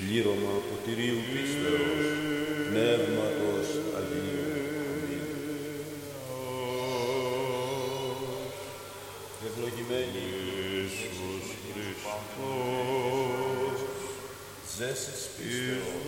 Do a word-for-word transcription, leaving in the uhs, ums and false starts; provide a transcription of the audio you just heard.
πλήρωμα ποτηρίου πίστεως, Πνεύματος Αγίου. Αμήν. Ευλογημένη Ιησούς Χριστός, ζέσης πίστεως,